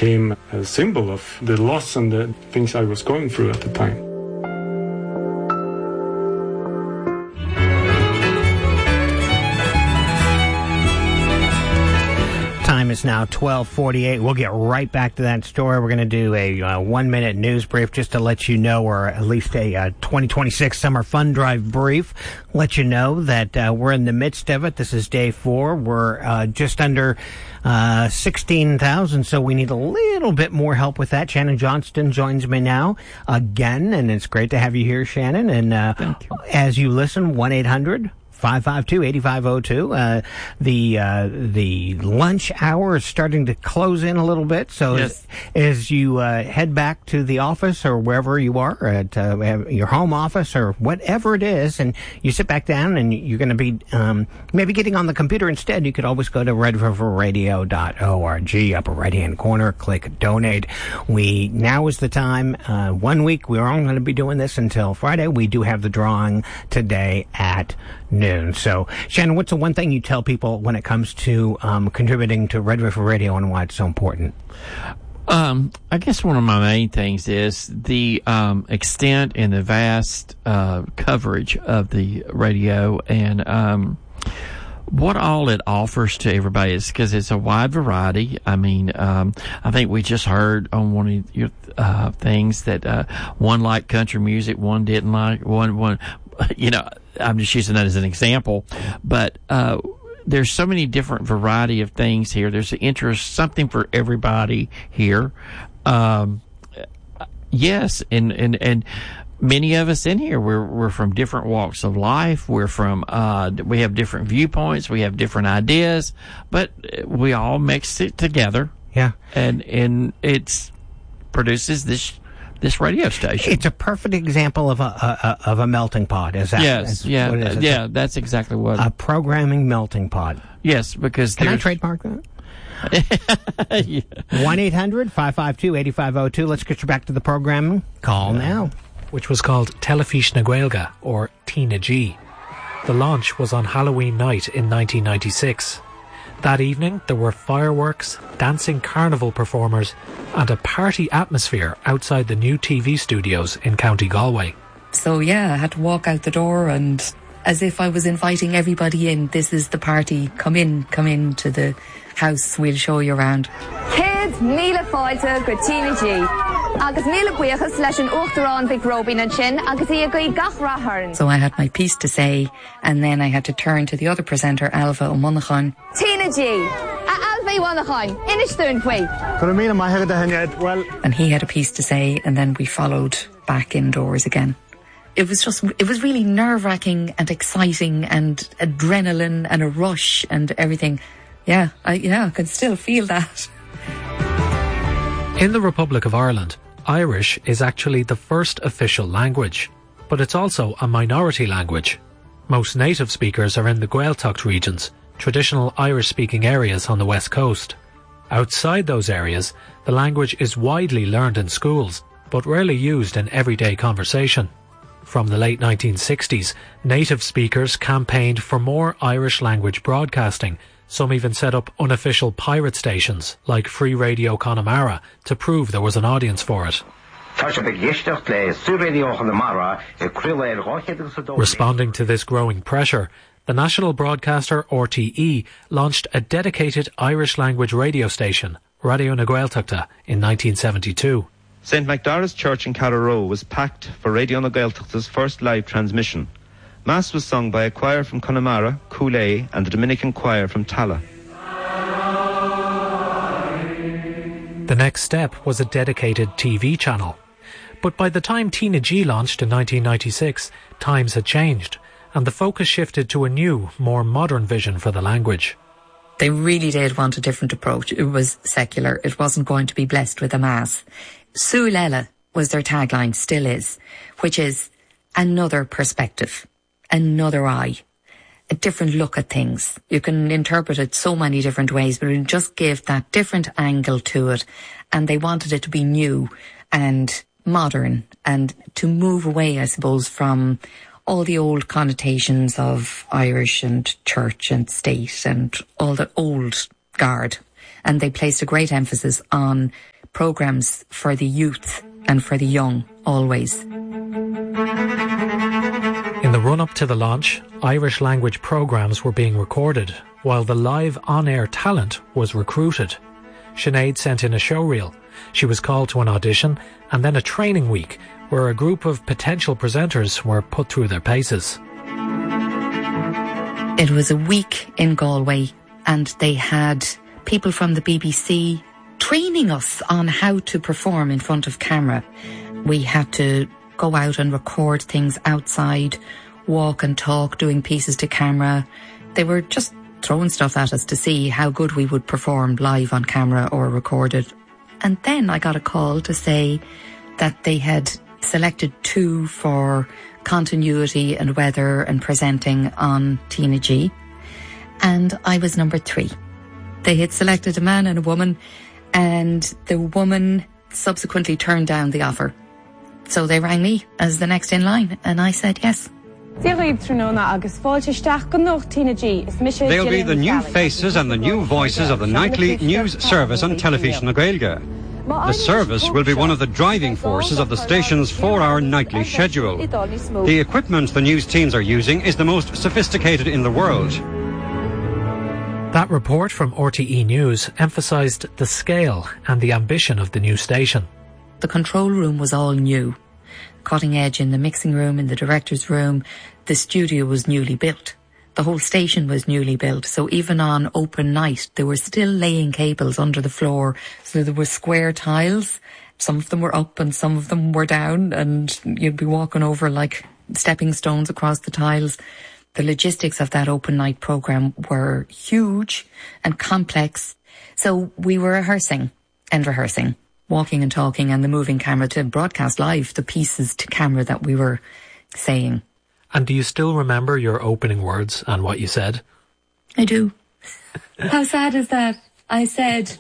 became a symbol of the loss and the things I was going through at the time. Time is now 12:48. We'll get right back to that story. We're going to do a 1-minute news brief just to let you know, or at least a 2026 Summer Fun Drive brief. Let you know that we're in the midst of it. This is day 4. We're just under 16,000, so we need a little bit more help with that. Shannon Johnston joins me now again, and it's great to have you here, Shannon. And Thank you. As you listen, 1-800-552-8502. The lunch hour is starting to close in a little bit. So yes. as you head back to the office or wherever you are, at your home office or whatever it is, and you sit back down and you're going to be maybe getting on the computer instead, you could always go to redriverradio.org, upper right-hand corner, click donate. Now is the time. 1 week, we're only going to be doing this until Friday. We do have the drawing today at noon. So, Shannon, what's the one thing you tell people when it comes to contributing to Red River Radio and why it's so important? I guess one of my main things is the extent and the vast coverage of the radio and what all it offers to everybody is because it's a wide variety. I mean, I think we just heard on one of your things that one liked country music, one didn't like, one, you know, I'm just using that as an example, but there's so many different variety of things here. There's interest, something for everybody here. Yes, and many of us in here, we're from different walks of life. We're from we have different viewpoints, we have different ideas, but we all mix it together. Yeah, and it's produces this radio station. It's a perfect example of a melting pot. Is that? Yes, yeah, that's exactly what. A programming melting pot. Yes, because can I trademark that? 1-800-552-8502. Let's get you back to the programming. Call now. Which was called Telefís na Gaeilge, or Tina G. The launch was on Halloween night in 1996. That evening, there were fireworks, dancing carnival performers, and a party atmosphere outside the new TV studios in County Galway. So yeah, I had to walk out the door and as if I was inviting everybody in. This is the party. Come in to the house. We'll show you around. Kids, míle fáilte go Tina G. Agus míle buchas leis an uachtarán bhí Robin an sin, agus í a go gach rathairn. So I had my piece to say, and then I had to turn to the other presenter, Alva O'Monaghan. Tina G. Alva O'Monaghan. Inistún pwy. And he had a piece to say, and then we followed back indoors again. It was really nerve-wracking and exciting and adrenaline and a rush and everything. Yeah, I can still feel that. In the Republic of Ireland, Irish is actually the first official language, but it's also a minority language. Most native speakers are in the Gaeltacht regions, traditional Irish-speaking areas on the west coast. Outside those areas, the language is widely learned in schools, but rarely used in everyday conversation. From the late 1960s, native speakers campaigned for more Irish language broadcasting. Some even set up unofficial pirate stations, like Free Radio Connemara, to prove there was an audience for it. Responding to this growing pressure, the national broadcaster RTE launched a dedicated Irish language radio station, Radio na Gaeltachta, in 1972. St Macdara's Church in Carrow was packed for Radio na Gaeltachta's first live transmission. Mass was sung by a choir from Connemara, Cooley, and the Dominican choir from Tala. The next step was a dedicated TV channel. But by the time Tina G launched in 1996, times had changed, and the focus shifted to a new, more modern vision for the language. They really did want a different approach. It was secular. It wasn't going to be blessed with a mass. Suilela was their tagline, still is, which is another perspective, another eye, a different look at things. You can interpret it so many different ways, but it just gave that different angle to it. And they wanted it to be new and modern and to move away, I suppose, from all the old connotations of Irish and church and state and all the old guard, and they placed a great emphasis on programmes for the youth and for the young, always. In the run-up to the launch, Irish language programmes were being recorded, while the live on-air talent was recruited. Sinead sent in a showreel. She was called to an audition, and then a training week, where a group of potential presenters were put through their paces. It was a week in Galway, and they had people from the BBC training us on how to perform in front of camera. We had to go out and record things outside, walk and talk, doing pieces to camera. They were just throwing stuff at us to see how good we would perform live on camera or recorded. And then I got a call to say that they had selected 2 for continuity and weather and presenting on Tina G. And I was number 3. They had selected a man and a woman, and the woman subsequently turned down the offer. So they rang me as the next in line, and I said yes. There'll be the new faces and the new voices of the nightly news service on Television na Gaeilge. The service will be one of the driving forces of the station's 4-hour nightly schedule. The equipment the news teams are using is the most sophisticated in the world. That report from RTE News emphasised the scale and the ambition of the new station. The control room was all new. Cutting edge in the mixing room, in the director's room. The studio was newly built. The whole station was newly built. So even on open night, they were still laying cables under the floor. So there were square tiles. Some of them were up and some of them were down, and you'd be walking over like stepping stones across the tiles. The logistics of that open night programme were huge and complex. So we were rehearsing, walking and talking, and the moving camera to broadcast live the pieces to camera that we were saying. And do you still remember your opening words and what you said? I do. How sad is that? I said,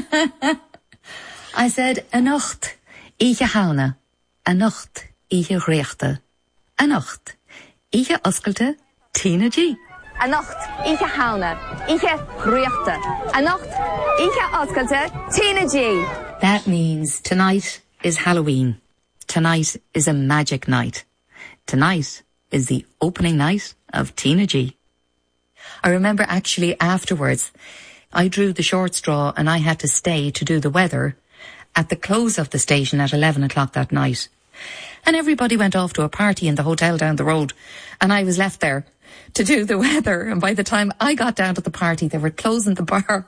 Anocht, ihe halna, Anocht, ihe rechte, Anocht, ihe oskelte, Tina G. Anocht, ihe halna, ihe rechte, Anocht, ihe oskelte, Tina G. That means tonight is Halloween. Tonight is a magic night. Tonight is the opening night of Tina G. I remember actually afterwards, I drew the short straw and I had to stay to do the weather at the close of the station at 11 o'clock that night. And everybody went off to a party in the hotel down the road, and I was left there to do the weather. And by the time I got down to the party, they were closing the bar.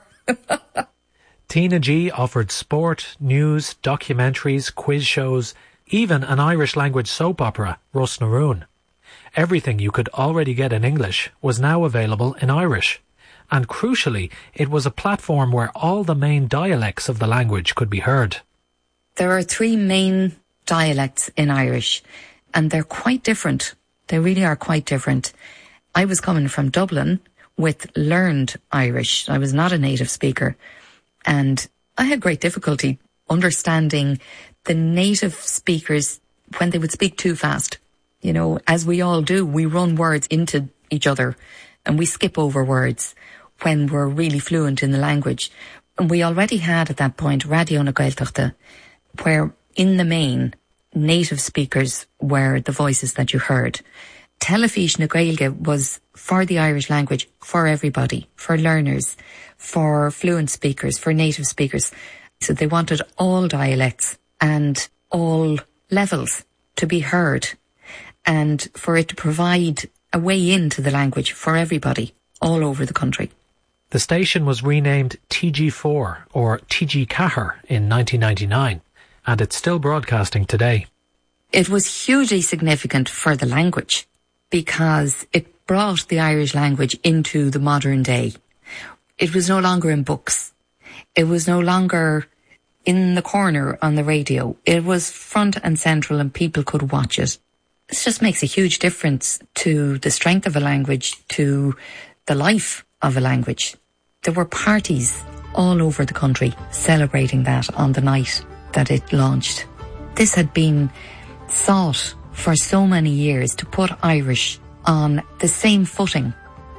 Tina G offered sport, news, documentaries, quiz shows, even an Irish language soap opera, Rus na Rún. Everything you could already get in English was now available in Irish. And crucially, it was a platform where all the main dialects of the language could be heard. There are 3 main dialects in Irish, and they're quite different. They really are quite different. I was coming from Dublin with learned Irish. I was not a native speaker, and I had great difficulty understanding the native speakers when they would speak too fast. You know, as we all do, we run words into each other and we skip over words when we're really fluent in the language. And we already had at that point Radio na Gaeltachta, where in the main, native speakers were the voices that you heard. Television na Gaeilge was for the Irish language, for everybody, for learners, for fluent speakers, for native speakers. So they wanted all dialects and all levels to be heard, and for it to provide a way into the language for everybody all over the country. The station was renamed TG4 or TG Cahir in 1999, and it's still broadcasting today. It was hugely significant for the language because it brought the Irish language into the modern day. It was no longer in books. It was no longer in the corner on the radio. It was front and central and people could watch it. This just makes a huge difference to the strength of a language, to the life of a language. There were parties all over the country celebrating that on the night that it launched. This had been sought for so many years to put Irish on the same footing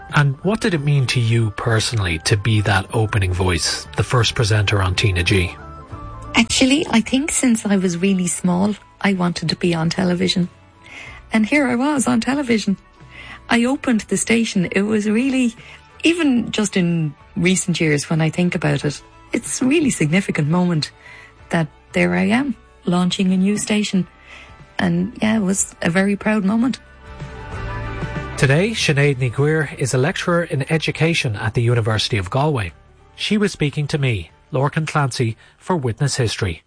And what did it mean to you personally to be that opening voice, the first presenter on Tina G? Actually, I think since I was really small, I wanted to be on television. And here I was on television. I opened the station. It was really, even just in recent years when I think about it, it's a really significant moment that there I am, launching a new station. And yeah, it was a very proud moment. Today, Sinead Niguir is a lecturer in education at the University of Galway. She was speaking to me, Lorcan Clancy, for Witness History.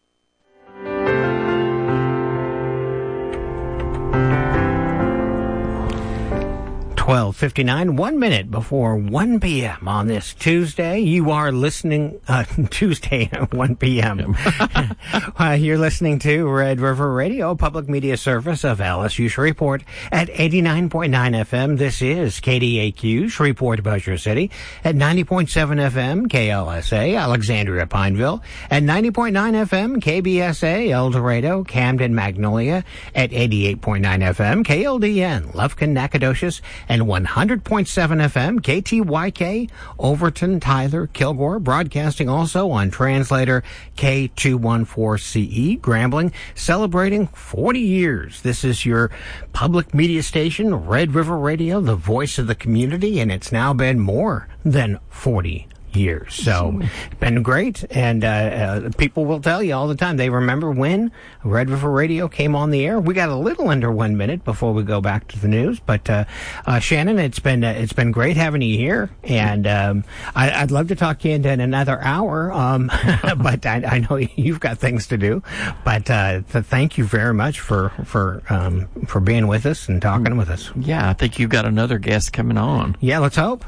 12:59, 1 minute before 1 p.m. on this Tuesday. You are listening, Tuesday at 1 p.m. You're listening to Red River Radio, public media service of LSU Shreveport at 89.9 FM. This is KDAQ, Shreveport, Bossier City, at 90.7 FM, KLSA, Alexandria, Pineville, at 90.9 FM, KBSA, El Dorado, Camden, Magnolia, at 88.9 FM, KLDN, Lufkin, Nacogdoches, and 100.7 FM, KTYK, Overton, Tyler, Kilgore, broadcasting also on translator K214CE, Grambling, celebrating 40 years. This is your public media station, Red River Radio, the voice of the community, and it's now been more than 40 years. So it's been great, and people will tell you all the time they remember when Red River Radio came on the air. We got a little under 1 minute before we go back to the news, but Shannon, it's been great having you here, and I'd love to talk to you in another hour, but I know you've got things to do. But thank you very much for being with us and talking with us. Yeah, I think you've got another guest coming on. Yeah, let's hope.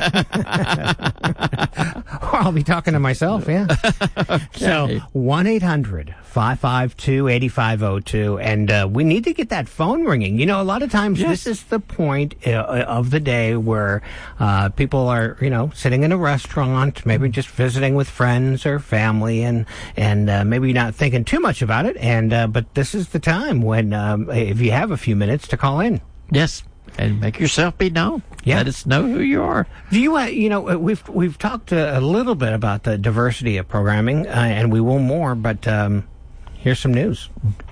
I'll be talking to myself, yeah. Okay. So 1-800-552-8502, and we need to get that phone ringing. You know, a lot of times this is the point of the day where people are, sitting in a restaurant, maybe just visiting with friends or family, and maybe not thinking too much about it. And but this is the time when, if you have a few minutes, to call in. Yes. And make yourself be known. Yeah. Let us know who you are. Do you, we've talked a little bit about the diversity of programming, and we will more, but here's some news.